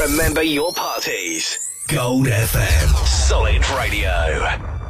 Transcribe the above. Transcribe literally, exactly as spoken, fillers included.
Remember your parties. Gold F M. Solid Radio.